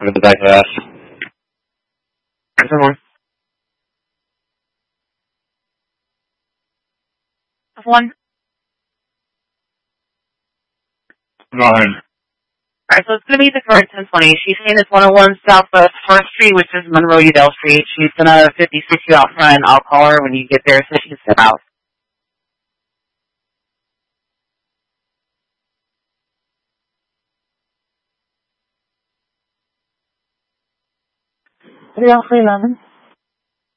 Look at the back of the ass. Someone. One. Nine. Alright, so it's going to be the current 1020. She's saying it's 101 Southwest 1st Street, which is Monroe Udell Street. She's going to 56 you out front. I'll call her when you get there so she can step out. Three on 311.